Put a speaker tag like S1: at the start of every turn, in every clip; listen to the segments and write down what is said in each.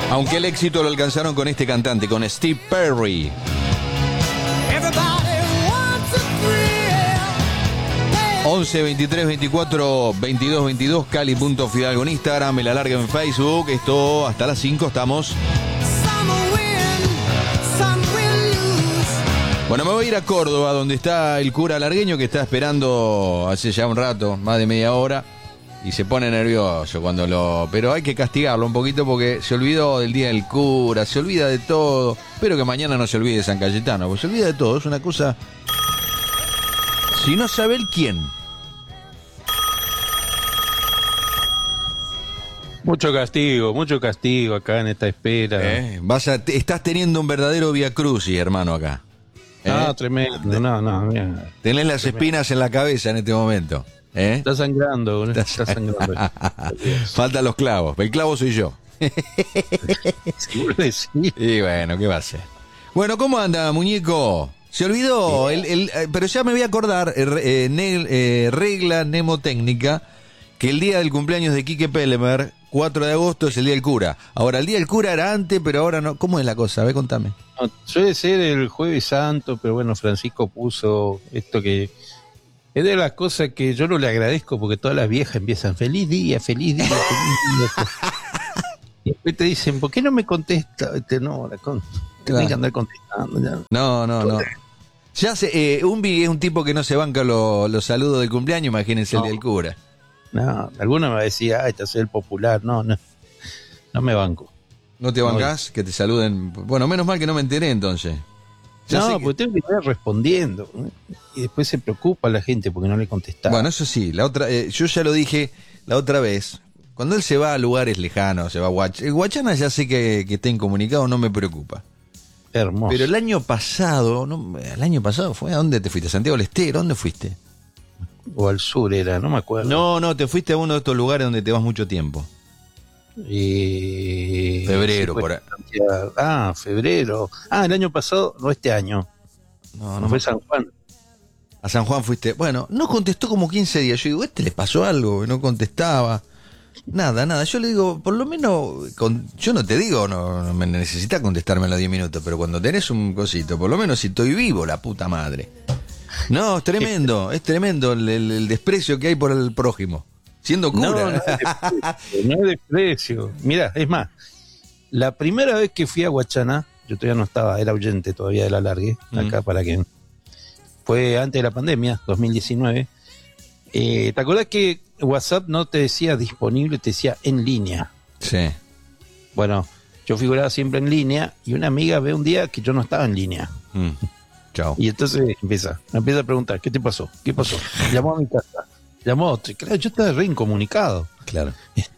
S1: Aunque el éxito lo alcanzaron con este cantante, con Steve Perry. 11 23 24 22 22, Cali.Fidalgo en Instagram, el alargue en Facebook. Esto hasta las 5 estamos. Bueno, me voy a ir a Córdoba, donde está el cura largueño, que está esperando hace ya un rato, más de media hora, y se pone nervioso cuando lo... Pero hay que castigarlo un poquito porque se olvidó del día del cura, se olvida de todo. Espero que mañana no se olvide de San Cayetano, porque se olvida de todo, es una cosa... Si no sabe el quién.
S2: Mucho castigo acá en esta espera.
S1: Estás teniendo un verdadero viacrucis, hermano, acá.
S2: Tremendo. No, mira.
S1: Tenés las espinas en la cabeza en este momento.
S2: Está sangrando.
S1: Faltan los clavos. El clavo soy yo.
S2: Sí.
S1: Y bueno, ¿qué va a ser? Bueno, ¿cómo anda, muñeco? Se olvidó, pero ya me voy a acordar, regla mnemotécnica, que el día del cumpleaños de Quique Pelemer, 4 de agosto, es el día del cura. Ahora, el día del cura era antes, pero ahora no. ¿Cómo es la cosa? A ver, contame.
S2: No, suele ser el Jueves Santo, pero bueno, Francisco puso esto que... Es de las cosas que yo no le agradezco, porque todas las viejas empiezan, feliz día, feliz día, feliz día. Y después te dicen, ¿por qué no me contesta? No, tenés que andar contestando. Ya.
S1: No. Ya sé, Umbi es un tipo que no se banca los saludos del cumpleaños, imagínense el día del cura.
S2: No, alguno me va a decir, este es el popular. No me banco.
S1: ¿No te bancás? Que te saluden. Bueno, menos mal que no me enteré entonces.
S2: Porque tengo que estar respondiendo. Y después se preocupa la gente porque no le contestaba.
S1: Bueno, eso sí, la otra, yo ya lo dije la otra vez. Cuando él se va a lugares lejanos, se va a Guachana, ya sé que está incomunicado, no me preocupa.
S2: Hermoso.
S1: Pero el año pasado fue, ¿a dónde te fuiste? ¿Santiago del Estero? ¿Dónde fuiste?
S2: O al sur era, no me acuerdo.
S1: No, te fuiste a uno de estos lugares donde te vas mucho tiempo. Febrero,
S2: sí,
S1: por ahí.
S2: Febrero. El año pasado, no este año. No fue San Juan.
S1: A San Juan fuiste. Bueno, no contestó como 15 días. Yo digo, le pasó algo, no contestaba. Nada. Yo le digo, por lo menos, yo no te digo, no me necesitas contestarme en los 10 minutos, pero cuando tenés un cosito, por lo menos si estoy vivo, la puta madre. No, es tremendo el desprecio que hay por el prójimo. Siendo cura.
S2: No es desprecio. Mirá, es más, la primera vez que fui a Guachana, yo todavía no estaba, era oyente todavía del alargue, acá para que... Fue antes de la pandemia, 2019. ¿Te acordás que WhatsApp no te decía disponible, te decía en línea?
S1: Sí.
S2: Bueno, yo figuraba siempre en línea y una amiga ve un día que yo no estaba en línea.
S1: Chao.
S2: Y entonces me empieza a preguntar, ¿qué te pasó? ¿Qué pasó? Llamó a mi casa. Llamó a otro. Claro, yo estaba re incomunicado.
S1: Claro.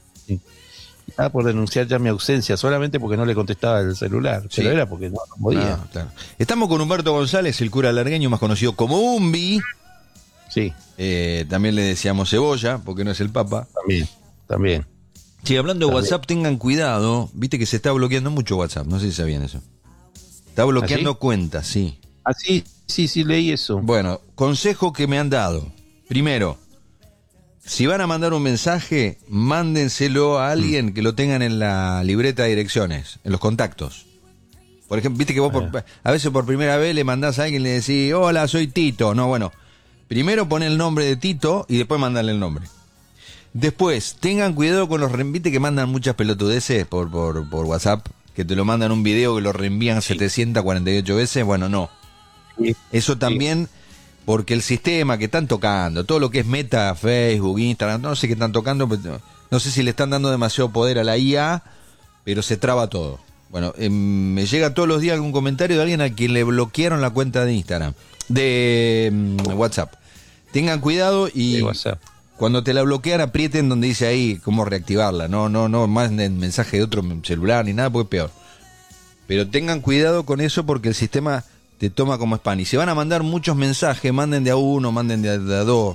S2: Estaba por denunciar ya mi ausencia, solamente porque no le contestaba el celular. Sí. Pero era porque no podía.
S1: Claro. Estamos con Humberto González, el cura largueño, más conocido como Umbi.
S2: Sí.
S1: También le decíamos cebolla, porque no es el Papa.
S2: También.
S1: Sí, hablando de WhatsApp, tengan cuidado. Viste que se está bloqueando mucho WhatsApp. No sé si sabían eso. Está bloqueando cuentas, sí.
S2: Sí, leí eso.
S1: Bueno, consejo que me han dado. Primero, si van a mandar un mensaje, mándenselo a alguien que lo tengan en la libreta de direcciones, en los contactos. Por ejemplo, viste que vos a veces por primera vez le mandás a alguien y le decís, hola, soy Tito. No, bueno, primero pon el nombre de Tito y después mandale el nombre. Después, tengan cuidado con los viste que mandan muchas pelotudeces por WhatsApp, que te lo mandan un video que lo reenvían 748 veces. Bueno, no. Eso también, porque el sistema que están tocando, todo lo que es Meta, Facebook, Instagram, no sé qué están tocando, no sé si le están dando demasiado poder a la IA, pero se traba todo. Bueno, me llega todos los días algún comentario de alguien a quien le bloquearon la cuenta de Instagram, de WhatsApp. Tengan cuidado y cuando te la bloquean aprieten donde dice ahí cómo reactivarla. No manden mensaje de otro celular ni nada, porque es peor. Pero tengan cuidado con eso porque el sistema te toma como spam. Y si van a mandar muchos mensajes, manden de a uno, manden de a dos.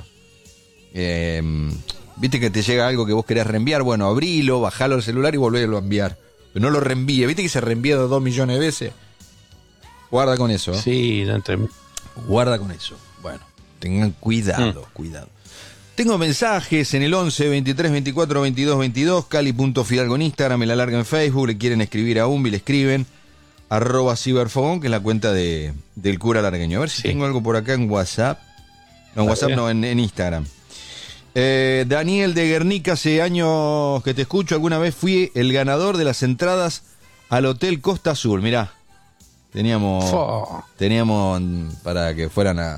S1: Viste que te llega algo que vos querés reenviar, bueno, abrilo, bajalo al celular y volvélo a enviar. Pero no lo reenvíe, viste que se reenvía 2 millones de veces. Guarda con eso.
S2: Sí,
S1: guarda con eso. Bueno, tengan cuidado. Tengo mensajes en el 11 23 24 22 22, Cali.Fidalgo en Instagram, el alarga en Facebook, le quieren escribir a Umbi, le escriben, @ciberfogón, que es la cuenta del cura largueño. A ver si tengo algo por acá en WhatsApp. No, en WhatsApp no, en Instagram. Daniel de Guernica, hace años que te escucho, alguna vez fui el ganador de las entradas al Hotel Costa Azul, mirá. Teníamos para que fueran a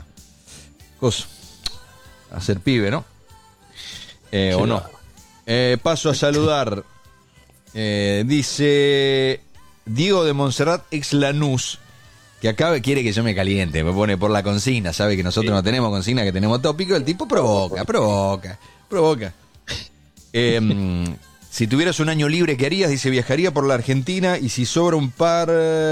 S1: hacer pibe, ¿no? O no. Paso a saludar. Dice Diego de Montserrat, ex Lanús, que acá quiere que yo me caliente, me pone por la consigna, sabe que nosotros no tenemos consigna, que tenemos tópico, el tipo provoca. Si tuvieras un año libre, ¿qué harías? Dice, viajaría por la Argentina y si sobra un par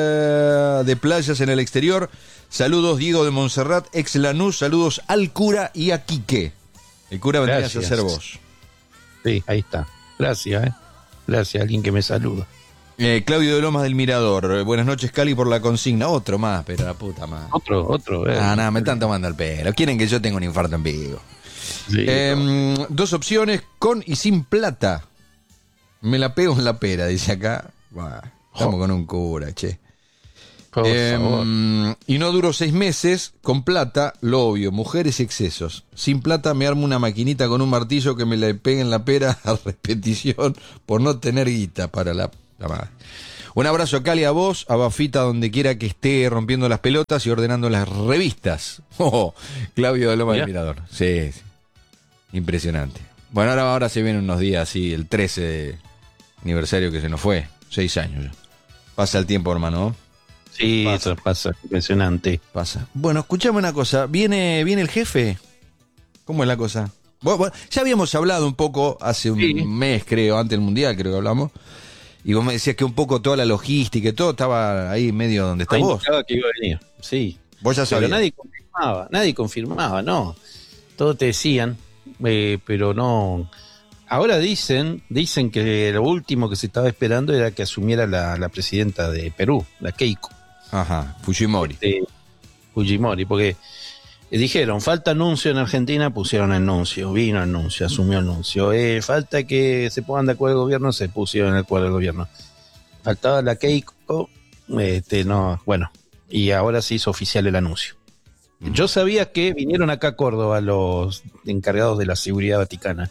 S1: de playas en el exterior. Saludos, Diego de Montserrat, ex Lanús, saludos al cura y a Quique. El cura vendrías a ser vos.
S2: Sí, ahí está. Gracias, Gracias a alguien que me saluda.
S1: Claudio de Lomas del Mirador, buenas noches, Cali, por la consigna. Otro más, pero la puta madre.
S2: Otro.
S1: Nada, me están tomando el pelo. Quieren que yo tenga un infarto en vivo. Sí, dos opciones, con y sin plata. Me la pego en la pera, dice acá. Estamos con un cura, che.
S2: Por favor.
S1: Y no duro 6 meses, con plata, lo obvio, mujeres y excesos. Sin plata me armo una maquinita con un martillo que me la pegue en la pera a repetición por no tener guita para la madre. Un abrazo a Cali, a vos, a Bafita, donde quiera que esté rompiendo las pelotas y ordenando las revistas. Claudio de Loma del Mirador. Sí. Impresionante. Bueno, ahora se vienen unos días así, el 13 de aniversario que se nos fue. 6 años ya. Pasa el tiempo, hermano.
S2: Sí, eso pasa, impresionante.
S1: Pasa. Bueno, escuchame una cosa, ¿viene el jefe? ¿Cómo es la cosa? Bueno, ya habíamos hablado un poco hace un mes, creo, antes del Mundial, creo que hablamos. Y vos me decías que un poco toda la logística y todo estaba ahí medio donde estás vos.
S2: Que iba a venir, sí.
S1: Vos ya sabías.
S2: Pero nadie confirmaba, no. Todos te decían, pero no. Ahora dicen que lo último que se estaba esperando era que asumiera la presidenta de Perú, la Keiko.
S1: Ajá, Fujimori.
S2: Fujimori, porque dijeron, falta anuncio en Argentina, pusieron anuncio, vino anuncio, asumió anuncio. Falta que se pongan de acuerdo el gobierno, se pusieron de acuerdo el gobierno. Faltaba la Keiko, no, bueno, y ahora se hizo oficial el anuncio. Yo sabía que vinieron acá a Córdoba los encargados de la seguridad vaticana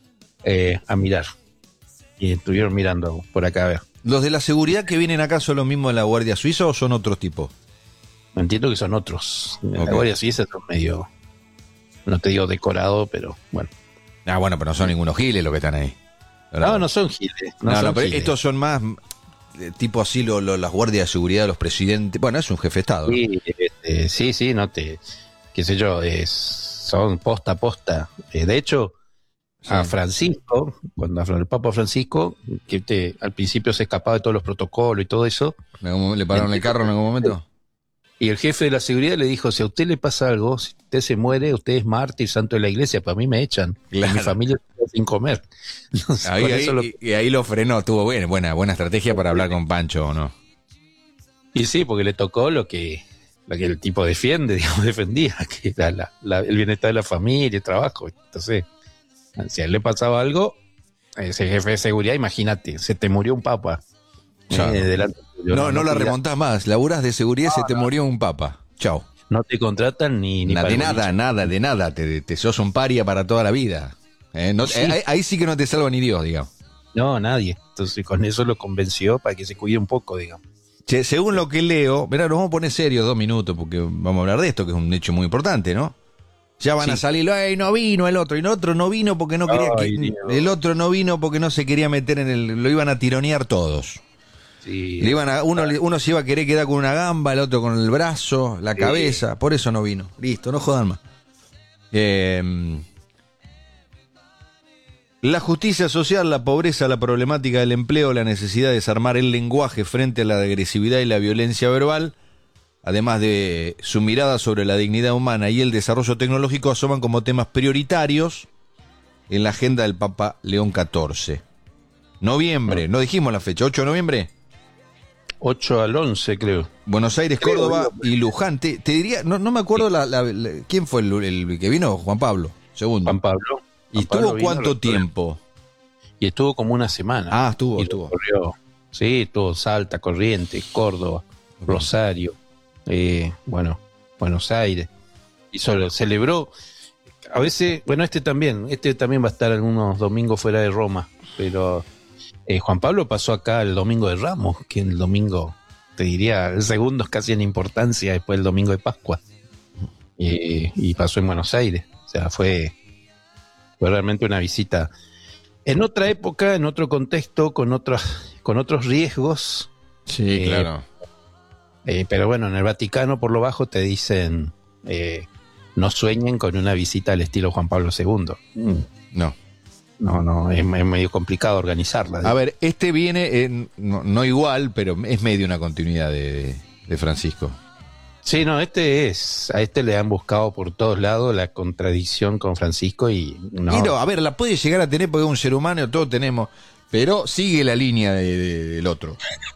S2: a mirar. Y estuvieron mirando por acá a ver.
S1: ¿Los de la seguridad que vienen acá son los mismos de la Guardia Suiza o son otros tipos?
S2: Entiendo que son otros. Okay. La Guardia Suiza son medio, no te digo decorado, pero bueno.
S1: Bueno, pero no son ningunos giles los que están ahí.
S2: No son giles.
S1: No, pero estos son más tipo así las guardias de seguridad de los presidentes. Bueno, es un jefe de Estado.
S2: Sí, sí, no te, qué sé yo, son posta a posta. De hecho, a Francisco, cuando el Papa Francisco, que al principio se escapaba de todos los protocolos y todo eso.
S1: ¿Le pararon el carro en algún momento?
S2: Y el jefe de la seguridad le dijo, si a usted le pasa algo, si usted se muere, usted es mártir, santo de la iglesia, para mí me echan. Claro. Mi familia está sin comer. Entonces,
S1: y ahí lo frenó, tuvo buena estrategia para hablar con Pancho, ¿o no?
S2: Y sí, porque le tocó lo que el tipo defendía, que era el bienestar de la familia, el trabajo. Entonces, si a él le pasaba algo, ese jefe de seguridad, imagínate, se te murió un papa. Delante.
S1: No la remontás más, laburás de seguridad, se te murió un papa. Chao.
S2: No te contratan ni
S1: de nada, te sos un paria para toda la vida. Sí. Ahí sí que no te salva ni Dios, digamos.
S2: No, nadie. Entonces con eso lo convenció para que se cuide un poco, digamos.
S1: Che, según lo que leo, mirá, nos vamos a poner serios 2 minutos porque vamos a hablar de esto, que es un hecho muy importante, ¿no? Ya van a salir, no vino el otro, y el otro no vino porque no quería el otro no vino porque no se quería meter lo iban a tironear todos. Sí. Uno se iba a querer quedar con una gamba, el otro con el brazo, la cabeza, por eso no vino. Listo, no jodan más. La justicia social, la pobreza, la problemática del empleo, la necesidad de desarmar el lenguaje frente a la agresividad y la violencia verbal, además de su mirada sobre la dignidad humana y el desarrollo tecnológico, asoman como temas prioritarios en la agenda del Papa León XIV. Noviembre, no dijimos la fecha, 8 de noviembre.
S2: 8 al 11, creo.
S1: Buenos Aires, Córdoba y Luján. Te diría, no me acuerdo quién fue el que vino, Juan Pablo II.
S2: Juan Pablo.
S1: ¿Y estuvo cuánto tiempo?
S2: Y estuvo como una semana.
S1: Ah, estuvo.
S2: Corrió. Sí, estuvo Salta, Corrientes, Córdoba, Rosario, Buenos Aires. Y solo celebró. A veces, bueno, este también va a estar algunos domingos fuera de Roma, pero Juan Pablo pasó acá el domingo de Ramos, que el domingo, te diría, el segundo es casi en importancia después del domingo de Pascua. Y pasó en Buenos Aires. O sea, fue realmente una visita en otra época, en otro contexto, con otros riesgos.
S1: Sí, claro.
S2: Pero bueno, en el Vaticano por lo bajo te dicen no sueñen con una visita al estilo Juan Pablo II. No, es medio complicado organizarla.
S1: A ver, este viene, no igual, pero es medio una continuidad de Francisco.
S2: Sí, no, a este le han buscado por todos lados la contradicción con Francisco y no.
S1: Y no, a ver, la puede llegar a tener porque es un ser humano, todos tenemos, pero sigue la línea del otro.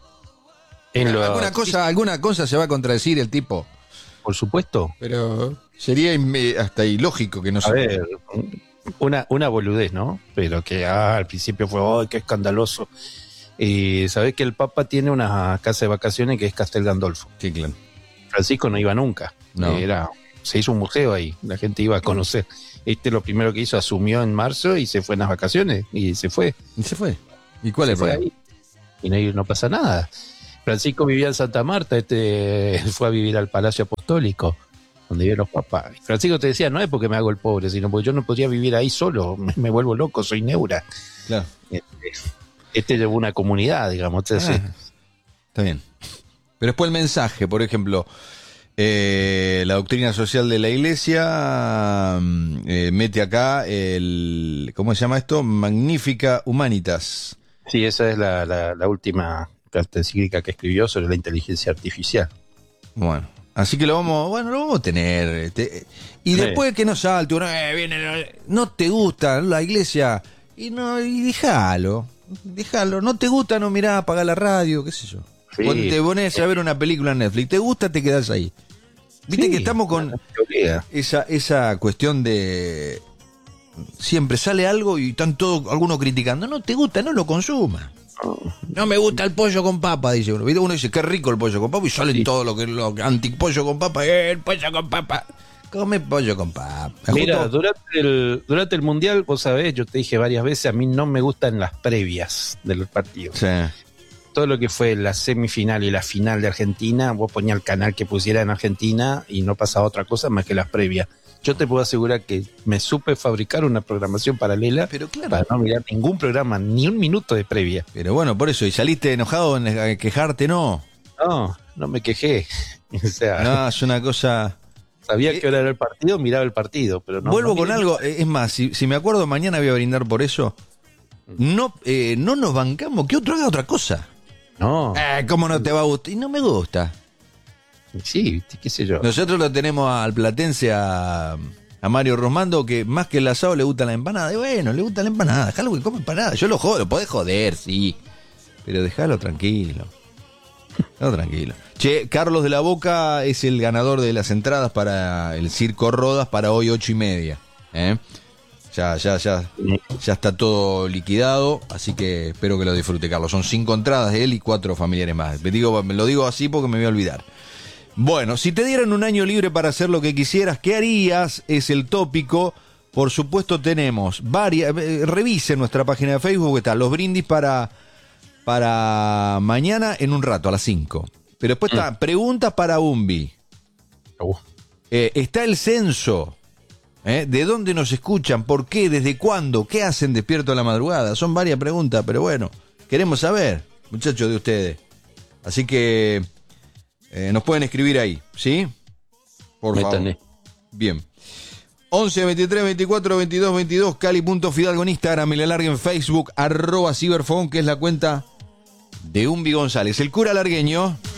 S1: Alguna cosa se va a contradecir el tipo.
S2: Por supuesto.
S1: Pero sería hasta ilógico que no se...
S2: A ver, una boludez, ¿no? Pero que al principio fue, ¡ay, qué escandaloso! Y sabés que el Papa tiene una casa de vacaciones que es Castel Gandolfo.
S1: Sí, claro.
S2: Francisco no iba nunca.
S1: No.
S2: Se hizo un museo ahí, la gente iba a conocer. Lo primero que hizo, asumió en marzo y se fue en las vacaciones y se fue.
S1: ¿Y cuál es el problema?
S2: Y no pasa nada. Francisco vivía en Santa Marta, fue a vivir al Palacio Apostólico, donde viven los papas. Francisco te decía, no es porque me hago el pobre, sino porque yo no podría vivir ahí solo, me vuelvo loco, soy neura.
S1: Claro.
S2: Llevó una comunidad, digamos. Entonces,
S1: está bien. Pero después el mensaje, por ejemplo, la doctrina social de la Iglesia mete acá ¿cómo se llama esto? Magnifica Humanitas.
S2: Sí, esa es la última carta encíclica que escribió sobre la inteligencia artificial.
S1: Bueno, así que lo vamos a tener. Y después que no salte, no te gusta la Iglesia, y déjalo, no te gusta, no mirá, apagá la radio, qué sé yo. Sí. Cuando te pones a ver una película en Netflix, ¿te gusta? Te quedás ahí. Viste que estamos con esa cuestión de siempre sale algo y están todos algunos criticando. No te gusta, no lo consumas. No me gusta el pollo con papa, dice uno. Uno dice, qué rico el pollo con papa, y salen todo lo anti-pollo con papa. El pollo con papa. Come pollo con papa.
S2: Mira, durante el Mundial, vos sabés, yo te dije varias veces, a mí no me gustan las previas de los partidos.
S1: Sí.
S2: Todo lo que fue la semifinal y la final de Argentina, vos ponías el canal que pusiera en Argentina y no pasaba otra cosa más que las previas. Yo te puedo asegurar que me supe fabricar una programación paralela,
S1: pero claro,
S2: para no mirar ningún programa, ni un minuto de previa.
S1: Pero bueno, por eso, ¿y saliste enojado en quejarte? No
S2: me quejé. O sea,
S1: no, es una cosa...
S2: Sabía que hora era el partido, miraba el partido, pero no...
S1: Vuelvo con algo, es más, si me acuerdo, mañana voy a brindar por eso. No nos bancamos, que otro haga otra cosa.
S2: No.
S1: ¿Cómo no te va a gustar? Y no me gusta.
S2: Sí, qué sé yo.
S1: Nosotros lo tenemos al platense, a Mario Rosmando, que más que el asado le gusta la empanada. Y bueno, le gusta la empanada, déjalo que come empanada. Yo lo jodo, lo podés joder, sí. Pero déjalo tranquilo. Che, Carlos de la Boca es el ganador de las entradas para el Circo Rodas para hoy 8:30. Ya está todo liquidado, así que espero que lo disfrute, Carlos. Son 5 entradas de él y 4 familiares más. Me lo digo así porque me voy a olvidar. Bueno, si te dieran un año libre para hacer lo que quisieras, ¿qué harías? Es el tópico. Por supuesto tenemos varias... Revise nuestra página de Facebook, está los brindis para mañana en un rato, a las 5. Pero después está preguntas para Umbi. Está el censo. ¿De dónde nos escuchan? ¿Por qué? ¿Desde cuándo? ¿Qué hacen despierto a la madrugada? Son varias preguntas, pero bueno, queremos saber, muchachos, de ustedes. Así que nos pueden escribir ahí, ¿sí? Por favor. Bien. 11 23 24 22 22, Cali.Fidalgo en Instagram, y la larga en Facebook, @Ciberphone, que es la cuenta de Umbi González. El cura largueño.